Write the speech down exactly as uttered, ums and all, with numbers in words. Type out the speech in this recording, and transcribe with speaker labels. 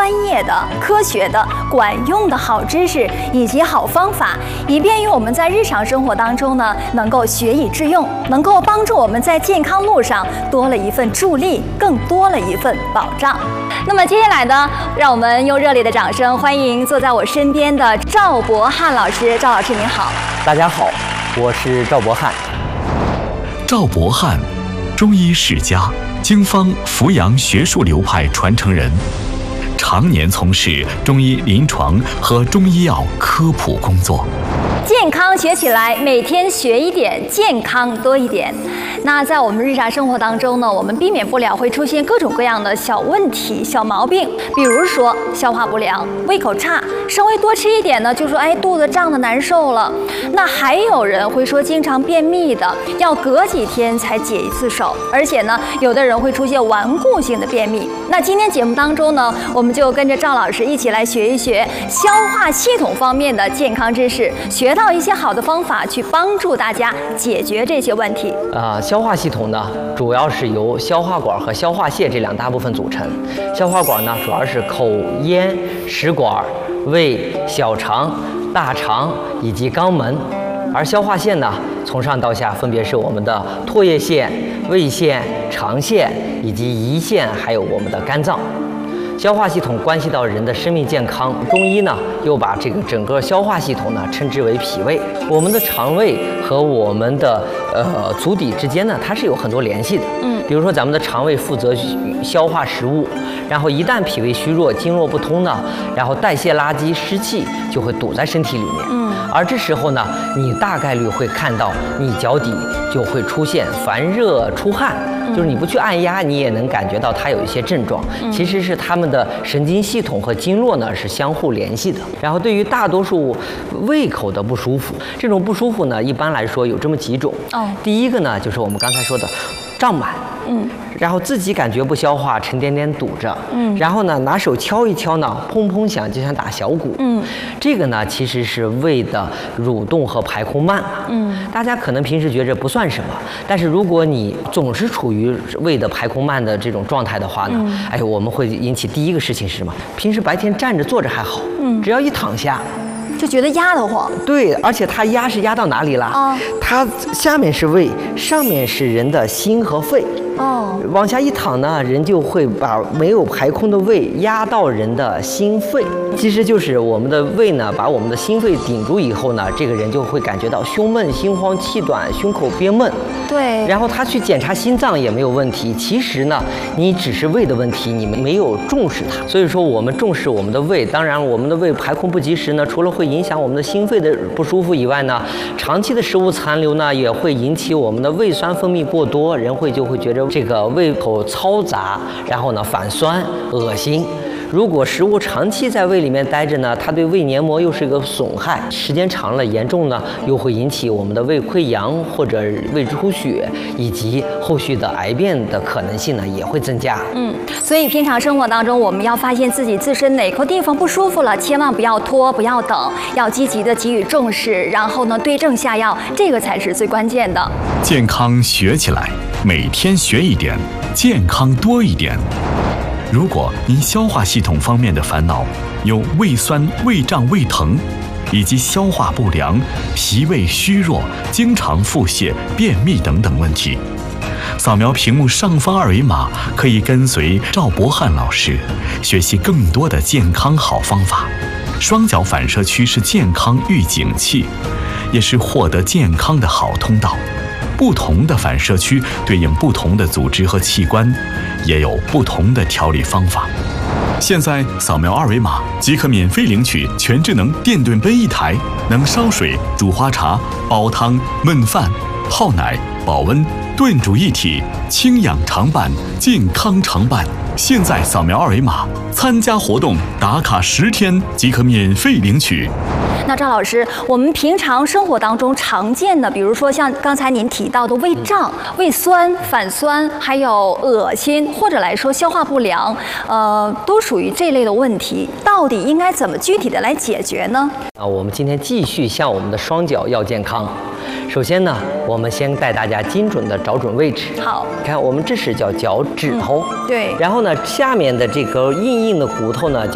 Speaker 1: 专业的、科学的、管用的好知识以及好方法，以便于我们在日常生活当中呢，能够学以致用，能够帮助我们在健康路上多了一份助力，更多了一份保障。那么接下来呢，让我们用热烈的掌声欢迎坐在我身边的赵博翰老师。赵老师您好。
Speaker 2: 大家好，我是赵博翰。
Speaker 3: 赵博翰，中医世家，经方扶阳学术流派传承人，常年从事中医临床和中医药科普工作。
Speaker 1: 健康学起来，每天学一点，健康多一点。那在我们日常生活当中呢，我们避免不了会出现各种各样的小问题、小毛病，比如说消化不良、胃口差，稍微多吃一点呢，就说哎肚子胀得难受了。那还有人会说经常便秘的，要隔几天才解一次手，而且呢，有的人会出现顽固性的便秘。那今天节目当中呢，我们就跟着赵老师一起来学一学消化系统方面的健康知识，学到一些好的方法去帮助大家解决这些问题。
Speaker 2: 啊、呃，消化系统呢，主要是由消化管和消化腺这两大部分组成。消化管呢，主要是口咽、食管、胃、小肠、大肠以及肛门，而消化腺呢，从上到下分别是我们的唾液腺、胃腺、肠腺以及胰腺，还有我们的肝脏。消化系统关系到人的生命健康，中医呢又把这个整个消化系统呢称之为脾胃。我们的肠胃和我们的呃足底之间呢，它是有很多联系的。嗯，比如说咱们的肠胃负责消化食物，然后一旦脾胃虚弱、经络不通呢，然后代谢垃圾、湿气就会堵在身体里面。嗯，而这时候呢，你大概率会看到你脚底就会出现烦热、出汗。就是你不去按压，你也能感觉到它有一些症状，其实是他们的神经系统和经络呢是相互联系的。然后对于大多数胃口的不舒服，这种不舒服呢，一般来说有这么几种。哦，第一个呢就是我们刚才说的胀满，嗯，然后自己感觉不消化，沉甸甸堵着，嗯，然后呢拿手敲一敲呢，砰砰响，就像打小鼓，嗯，这个呢其实是胃的蠕动和排空慢，嗯，大家可能平时觉着不算什么，但是如果你总是处于胃的排空慢的这种状态的话呢，嗯、哎，我们会引起第一个事情是什么？平时白天站着坐着还好，嗯，只要一躺下。
Speaker 1: 就觉得压得慌。
Speaker 2: 对，而且它压是压到哪里了？啊，它下面是胃，上面是人的心和肺。哦，往下一躺呢，人就会把没有排空的胃压到人的心肺，其实就是我们的胃呢，把我们的心肺顶住以后呢，这个人就会感觉到胸闷、心慌、气短、胸口憋闷。对，然后他去检查心脏也没有问题，其实呢，你只是胃的问题，你没有重视它。所以说，我们重视我们的胃，当然我们的胃排空不及时呢，除了会影响我们的心肺的不舒服以外呢，长期的食物残留呢，也会引起我们的胃酸分泌过多，人会就会觉得这个胃口嘈杂，然后呢反酸、恶心。如果食物长期在胃里面待着呢，它对胃黏膜又是一个损害，时间长了严重呢，又会引起我们的胃溃疡或者胃出血，以及后续的癌变的可能性呢也会增加。嗯，
Speaker 1: 所以平常生活当中，我们要发现自己自身哪个地方不舒服了，千万不要拖，不要等，要积极的给予重视，然后呢对症下药，这个才是最关键的。
Speaker 3: 健康学起来，每天学一点，健康多一点。如果您消化系统方面的烦恼有胃酸、胃胀、胃疼，以及消化不良、脾胃虚弱、经常腹泻、便秘等等问题，扫描屏幕上方二维码，可以跟随赵博翰老师学习更多的健康好方法。双脚反射区是健康预警器，也是获得健康的好通道。不同的反射区对应不同的组织和器官，也有不同的调理方法。现在扫描二维码即可免费领取全智能电炖杯一台，能烧水、煮花茶、煲汤、焖饭、泡奶、保温、炖煮一体，清养常伴，健康常伴。现在扫描二维码，参加活动打卡十天即可免费领取。
Speaker 1: 那赵老师，我们平常生活当中常见的，比如说像刚才您提到的胃胀、胃酸、反酸，还有恶心，或者来说消化不良，呃，都属于这类的问题。到底应该怎么具体的来解决呢？
Speaker 2: 啊，我们今天继续向我们的双脚要健康。首先呢，我们先带大家精准的找准位置。好，看我们这是叫脚趾头，嗯、对。然后呢，下面的这个硬硬的骨头呢叫